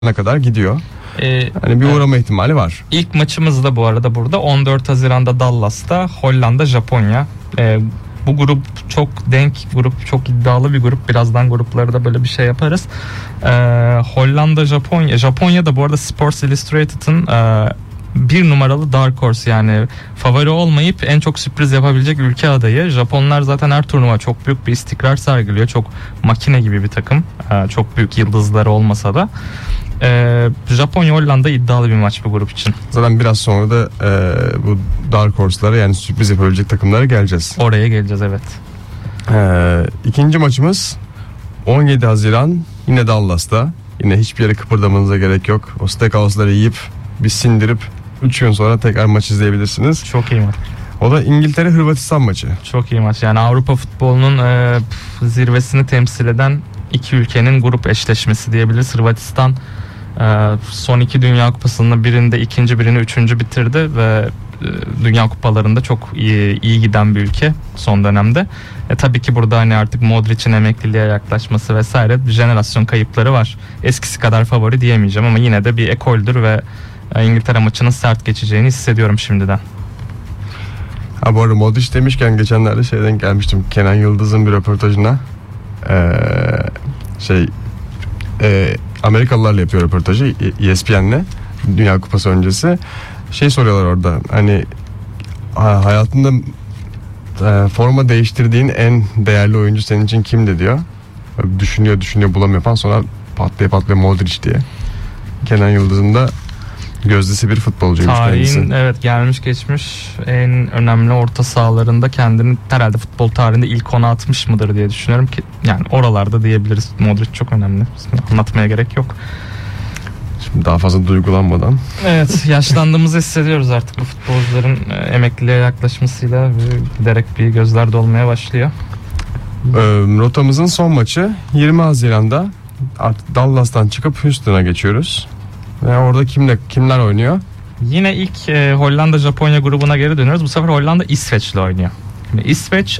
kadar gidiyor. Hani bir uğrama ihtimali var. İlk maçımız da bu arada burada 14 Haziran'da Dallas'ta, Hollanda Japonya. Bu grup çok denk grup, çok iddialı bir grup. Birazdan grupları da böyle bir şey yaparız. Hollanda Japonya. Japonya da bu arada Sports Illustrated'ın bir numaralı dark horse, yani favori olmayıp en çok sürpriz yapabilecek ülke adayı. Japonlar zaten her turnuva çok büyük bir istikrar sergiliyor. Çok makine gibi bir takım. Çok büyük yıldızları olmasa da. Japonya Hollanda iddialı bir maç bu grup için. Zaten biraz sonra da bu dark horse'lara, yani sürpriz yapabilecek takımlara geleceğiz. Oraya geleceğiz, evet. İkinci maçımız 17 Haziran yine Dallas'ta. Yine hiçbir yere kıpırdamanıza gerek yok. O steakhouse'ları yiyip bir sindirip 3 gün sonra tekrar maç izleyebilirsiniz. Çok iyi maç. O da İngiltere-Hırvatistan maçı. Çok iyi maç. Yani Avrupa futbolunun zirvesini temsil eden iki ülkenin grup eşleşmesi diyebiliriz. Hırvatistan son iki Dünya Kupası'nın birinde ikinci, birini üçüncü bitirdi ve Dünya Kupalarında çok iyi giden bir ülke son dönemde. Tabii ki burada hani artık Modric'in emekliliğe yaklaşması vesaire, bir jenerasyon kayıpları var. Eskisi kadar favori diyemeyeceğim ama yine de bir ekoldür ve İngiltere maçının sert geçeceğini hissediyorum şimdiden. Bu arada Modric demişken geçenlerde şeyden gelmiştim. Kenan Yıldız'ın bir röportajına. Amerikalılarla yapıyor röportajı, ESPN'le, Dünya Kupası öncesi. Soruyorlar orada, hani hayatında forma değiştirdiğin en değerli oyuncu senin için kimdi diyor. Düşünüyor bulamıyor falan, sonra patlaya Modric diye. Kenan Yıldız'ın da gözdesi bir futbolcuymuş kendisi. Tarihin evet gelmiş geçmiş en önemli orta sahalarında kendini herhalde futbol tarihinde ilk ona atmış mıdır diye düşünüyorum ki, yani oralarda diyebiliriz. Modric çok önemli. Anlatmaya gerek yok. Şimdi daha fazla duygulanmadan. Evet, yaşlandığımızı hissediyoruz artık bu futbolcuların emekliliğe yaklaşmasıyla, giderek bir gözler dolmaya başlıyor. Rotamızın son maçı 20 Haziran'da artık Dallas'tan çıkıp Houston'a geçiyoruz. Ve orada kimler oynuyor? Yine ilk Hollanda-Japonya grubuna geri dönüyoruz. Bu sefer Hollanda İsveç'le oynuyor. Şimdi İsveç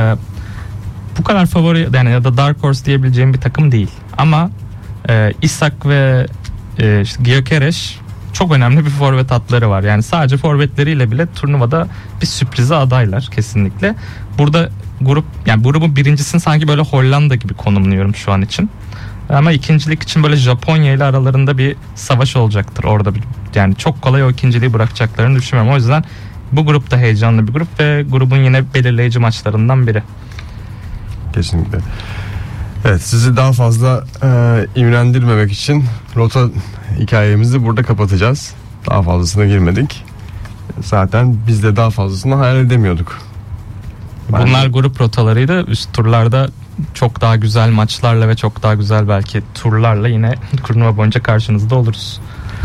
bu kadar favori yani ya da dark horse diyebileceğim bir takım değil. Ama Isak ve Gyökeres çok önemli bir forvet hatları var. Yani sadece forvetleriyle bile turnuvada bir sürprize adaylar kesinlikle. Burada grubun birincisini sanki böyle Hollanda gibi konumluyorum şu an için. Ama ikincilik için böyle Japonya ile aralarında bir savaş olacaktır orada. Yani çok kolay o ikinciliği bırakacaklarını düşünmüyorum. O yüzden bu grup da heyecanlı bir grup ve grubun yine belirleyici maçlarından biri. Kesinlikle. Evet, sizi daha fazla imrendirmemek için rota hikayemizi burada kapatacağız. Daha fazlasına girmedik. Zaten biz de daha fazlasını hayal edemiyorduk. Bunlar grup rotalarıydı. Üst turlarda çok daha güzel maçlarla ve çok daha güzel belki turlarla yine turnuva boyunca karşınızda oluruz.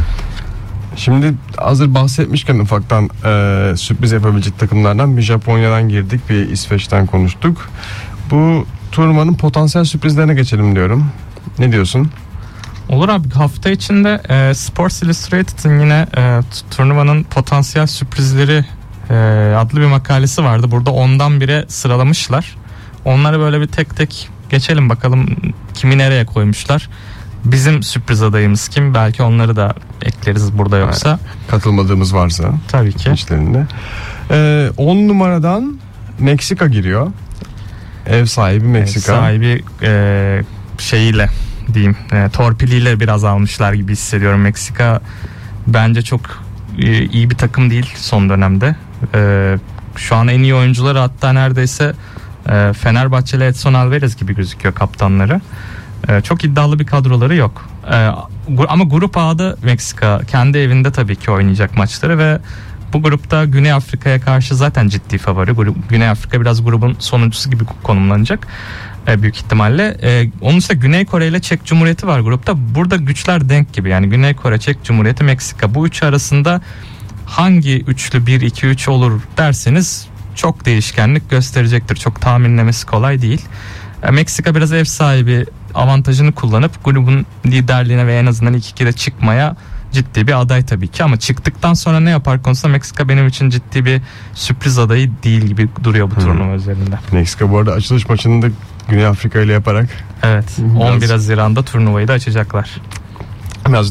Şimdi hazır bahsetmişken ufaktan sürpriz yapabilecek takımlardan bir Japonya'dan girdik, bir İsveç'ten konuştuk. Bu turnuvanın potansiyel sürprizlerine geçelim diyorum. Ne diyorsun? Olur abi, hafta içinde Sports Illustrated'ın yine turnuvanın potansiyel sürprizleri adlı bir makalesi vardı. Burada ondan bire sıralamışlar. Onları böyle bir tek tek geçelim bakalım kimi nereye koymuşlar. Bizim sürpriz adayımız kim? Belki onları da ekleriz burada yoksa. Katılmadığımız varsa. Tabii ki. İşlerinde. 10 numaradan Meksika giriyor. Ev sahibi Meksika. Ev sahibi şeyiyle diyeyim, torpiliyle biraz almışlar gibi hissediyorum. Meksika bence çok iyi bir takım değil son dönemde. Şu an en iyi oyuncuları hatta neredeyse Fenerbahçeli Edson Alvarez gibi gözüküyor kaptanları. Çok iddialı bir kadroları yok. Ama Grup A'da Meksika kendi evinde tabii ki oynayacak maçları ve bu grupta Güney Afrika'ya karşı zaten ciddi favori. Güney Afrika biraz grubun sonuncusu gibi konumlanacak büyük ihtimalle. Onun ise Güney Kore ile Çek Cumhuriyeti var grupta. Burada güçler denk gibi. Yani Güney Kore, Çek Cumhuriyeti, Meksika. Bu üçü arasında hangi üçlü 1-2-3 olur derseniz çok değişkenlik gösterecektir. Çok tahminlemesi kolay değil. Meksika biraz ev sahibi avantajını kullanıp grubun liderliğine ve en azından ilk 2'de çıkmaya ciddi bir aday tabii ki, ama çıktıktan sonra ne yapar konusunda Meksika benim için ciddi bir sürpriz adayı değil gibi duruyor bu turnuva üzerinde. Meksika bu arada açılış maçını da Güney Afrika ile yaparak evet 11 Haziran'da turnuvayı da açacaklar.